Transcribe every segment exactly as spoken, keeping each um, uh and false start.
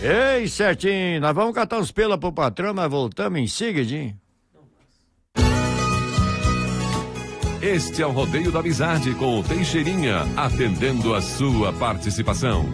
Ei, certinho, nós vamos catar uns pelos pro patrão, mas voltamos em seguidinho. Este é o Rodeio da Amizade com o Teixeirinha, atendendo a sua participação.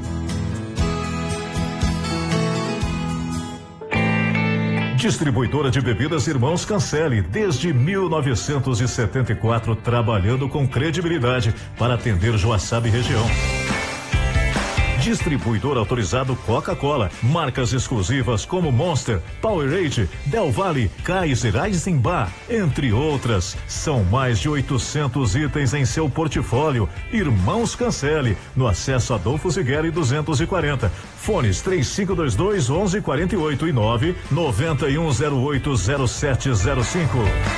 Distribuidora de bebidas Irmãos Cancele, desde mil novecentos e setenta e quatro, trabalhando com credibilidade para atender Joaçaba e região. Distribuidor autorizado Coca-Cola, marcas exclusivas como Monster, Powerade, Del Valle, Kaiser, Eisenbach, entre outras. São mais de oitocentos itens em seu portfólio. Irmãos Cancele, no acesso Adolfo Zigueri duzentos e quarenta. Fones três cinco dois dois, onze quarenta e oito e nove nove um zero oito zero sete zero cinco.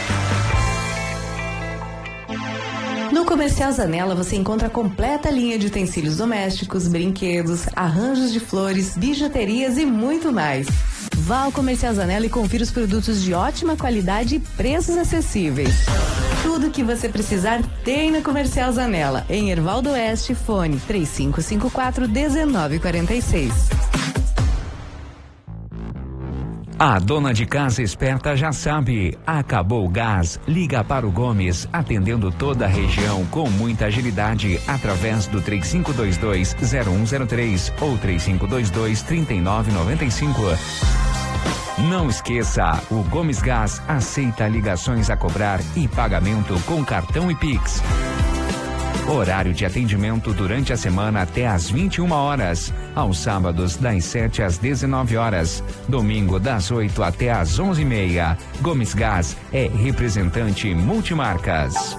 No Comercial Zanella você encontra a completa linha de utensílios domésticos, brinquedos, arranjos de flores, bijuterias e muito mais. Vá ao Comercial Zanella e confira os produtos de ótima qualidade e preços acessíveis. Tudo que você precisar tem na Comercial Zanella, em Hervaldo Oeste, fone três cinco cinco quatro, um nove quatro seis. A dona de casa esperta já sabe, acabou o gás, liga para o Gomes, atendendo toda a região com muita agilidade, através do três cinco dois dois, zero um zero três ou três cinco dois dois, três nove nove cinco. Não esqueça, o Gomes Gás aceita ligações a cobrar e pagamento com cartão e Pix. Horário de atendimento durante a semana até às vinte e uma horas. Aos sábados, das sete às dezenove horas. Domingo, das oito até às onze e meia. Gomes Gás é representante multimarcas.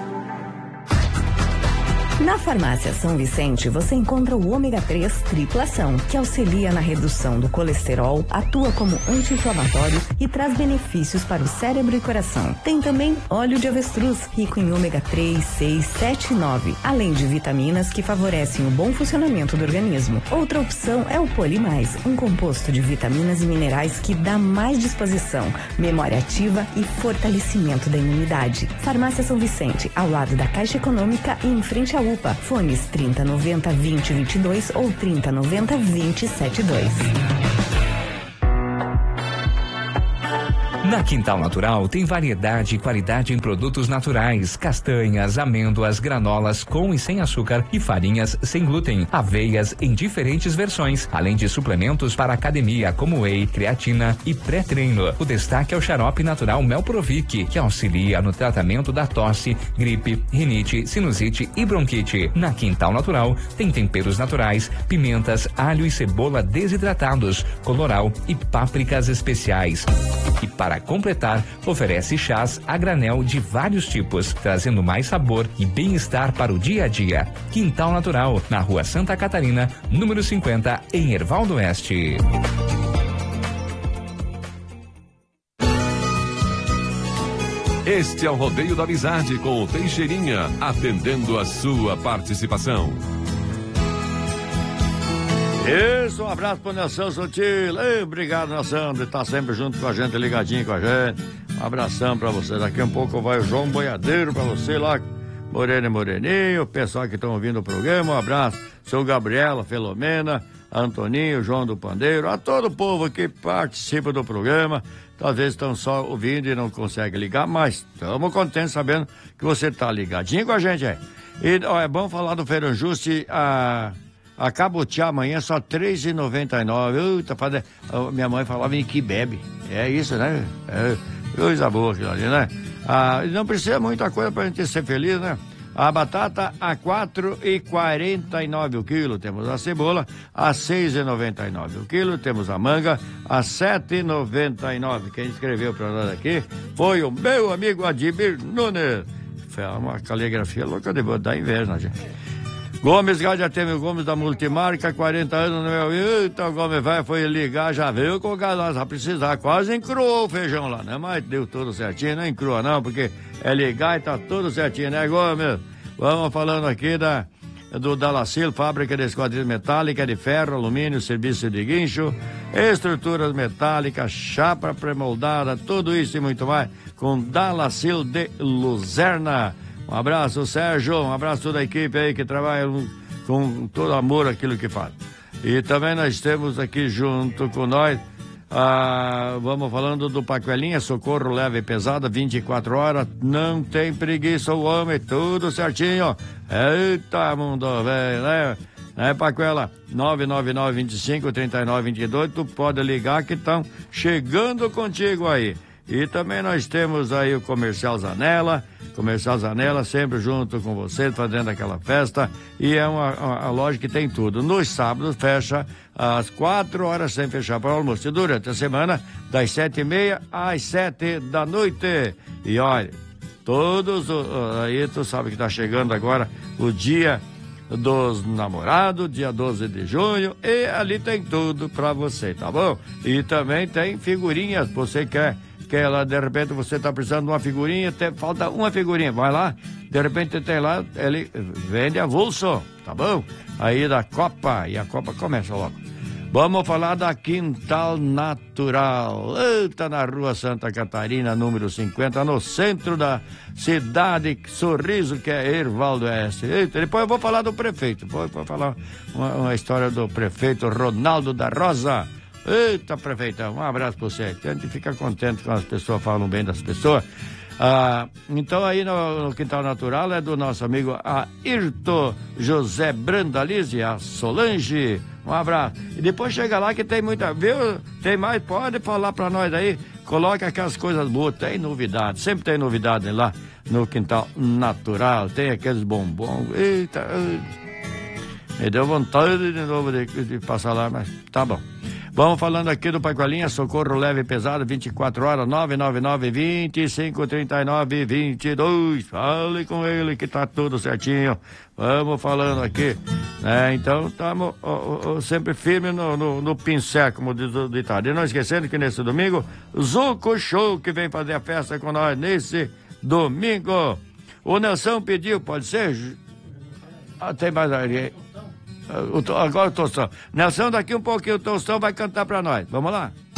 Na Farmácia São Vicente, você encontra o ômega três triplação, que auxilia na redução do colesterol, atua como anti-inflamatório e traz benefícios para o cérebro e coração. Tem também óleo de avestruz, rico em ômega três, seis, sete e nove, além de vitaminas que favorecem o bom funcionamento do organismo. Outra opção é o Polimais, um composto de vitaminas e minerais que dá mais disposição, memória ativa e fortalecimento da imunidade. Farmácia São Vicente, ao lado da Caixa Econômica e em frente ao U P A. Fones trinta noventa, vinte, vinte e dois ou trinta noventa, vinte, setenta e dois. Na Quintal Natural tem variedade e qualidade em produtos naturais, castanhas, amêndoas, granolas com e sem açúcar e farinhas sem glúten, aveias em diferentes versões, além de suplementos para academia como whey, creatina e pré-treino. O destaque é o xarope natural Melprovic, que auxilia no tratamento da tosse, gripe, rinite, sinusite e bronquite. Na Quintal Natural tem temperos naturais, pimentas, alho e cebola desidratados, colorau e pápricas especiais. E para completar, oferece chás a granel de vários tipos, trazendo mais sabor e bem-estar para o dia a dia. Quintal Natural, na Rua Santa Catarina, número cinquenta, em Hervaldo Oeste. Este é o Rodeio da Amizade com o Teixeirinha, atendendo a sua participação. Isso, um abraço pro Nelson Sutil. Ei, obrigado, Nelson, de estar sempre junto com a gente, ligadinho com a gente. Um abração pra você. Daqui a um pouco vai o João Boiadeiro pra você lá, Moreno e Moreninho, o pessoal que estão ouvindo o programa. Um abraço, seu Gabriela, Filomena, Antoninho, João do Pandeiro, a todo o povo que participa do programa. Talvez estão só ouvindo e não conseguem ligar, mas estamos contentes sabendo que você tá ligadinho com a gente, é. E ó, é bom falar do Feirão Juste, a... A Cabutiá amanhã só três reais e noventa e nove centavos. Minha mãe falava em que bebe. É isso, né? É coisa boa aquilo ali, né? Ah, não precisa muita coisa pra gente ser feliz, né? A batata a quatro reais e quarenta e nove centavos o quilo. Temos a cebola a seis reais e noventa e nove centavos o quilo. Temos a manga a sete reais e noventa e nove centavos. Quem escreveu pra nós aqui foi o meu amigo Adibir Nunes. Foi uma caligrafia louca de boa, dá inveja, gente. Gomes Gás, já teve o Gomes da Multimarca, quarenta anos, no meu. Eita, o Gomes vai, foi ligar, já veio com o gás lá, vai precisar, quase encruou o feijão lá, né? Mas deu tudo certinho, não encrua não, porque é ligar e tá tudo certinho, né, Gomes? Vamos falando aqui da, do Dalacil, fábrica de esquadrilha metálica, de ferro, alumínio, serviço de guincho, estruturas metálicas, chapa pré-moldada, tudo isso e muito mais, com Dalacil de Luzerna. Um abraço, Sérgio, um abraço a toda a equipe aí que trabalha com todo amor aquilo que faz. E também nós temos aqui junto com nós, ah, vamos falando do Paquelinha, socorro leve e pesada, vinte e quatro horas, não tem preguiça o homem, tudo certinho. Eita, mundo velho, né? Né, Paquela? nove nove nove, vinte e cinco, trinta e nove, vinte e dois, tu pode ligar que estão chegando contigo aí. E também nós temos aí o Comercial Zanella, Comercial Zanella sempre junto com você, fazendo aquela festa, e é uma, uma, uma loja que tem tudo. Nos sábados fecha às quatro horas sem fechar para o almoço, e durante a semana das sete e meia às sete da noite. E olha, todos uh, aí tu sabe que tá chegando agora o dia dos namorados, dia doze de junho, e ali tem tudo pra você, tá bom? E também tem figurinhas, você quer quer lá, de repente você tá precisando de uma figurinha, tem, falta uma figurinha, vai lá, de repente tem lá, ele vende avulso, tá bom? Aí da Copa, e a Copa começa logo. Vamos falar da Quintal Natural. Eita, na rua Santa Catarina, número cinquenta, no centro da cidade, Sorriso, que é Ervaldo Oeste. Eita, depois eu vou falar do prefeito, depois eu vou falar uma, uma história do prefeito Ronaldo da Rosa. Eita, prefeitão, um abraço pra você. A gente fica contente quando as pessoas falam bem das pessoas. Ah, então aí no, no Quintal Natural é do nosso amigo Ayrton José Brandalize, a Solange. Um abraço. E depois chega lá que tem muita... Viu? Tem mais? Pode falar pra nós aí. Coloca aquelas coisas boas. Tem novidade. Sempre tem novidade lá no Quintal Natural. Tem aqueles bombons. Eita. Me deu vontade de novo de, de passar lá, mas tá bom. Vamos falando aqui do Paquelinha, socorro leve e pesado, vinte e quatro horas, nove nove nove, vinte e cinco, trinta e nove, vinte e dois. Fale com ele que tá tudo certinho. Vamos falando aqui, né? Então, estamos sempre firmes no, no, no pincel, como diz o ditado. E não esquecendo que nesse domingo, Zuco Show, que vem fazer a festa com nós nesse domingo. O Nelson pediu, pode ser? Ah, tem mais aí. Agora o Tostão. Nelson, daqui um pouquinho o Tostão vai cantar pra nós. Vamos lá?